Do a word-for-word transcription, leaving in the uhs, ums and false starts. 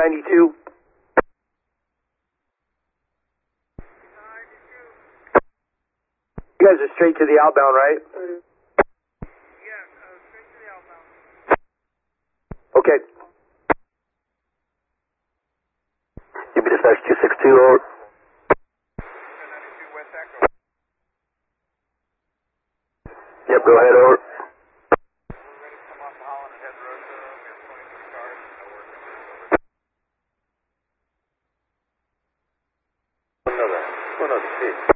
ninety-two. You guys are straight to the outbound, right? Yeah, uh, straight to the outbound. Okay. U B dispatch two six two, over. ten ninety-two West Echo. Yep, go ahead, over. We're ready to come off the Holland and Head Road. Uh, we have twenty-six cars. No work. Another, another seat.